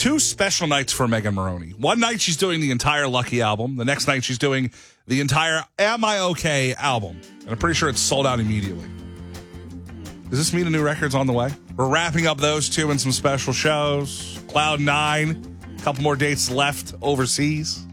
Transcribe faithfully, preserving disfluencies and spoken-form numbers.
two special nights for Megan Maroney. One night she's doing the entire Lucky album. The next night she's doing the entire Am I Okay album. And I'm pretty sure it's sold out immediately. Does this mean a new record's on the way? We're wrapping up those two and some special shows. Cloud nine, a couple more dates left overseas.